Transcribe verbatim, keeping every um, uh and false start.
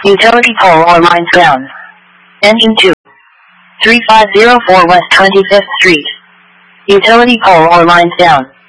Utility pole or lines down. Engine two. three five zero four West twenty-fifth Street. Utility pole or lines down.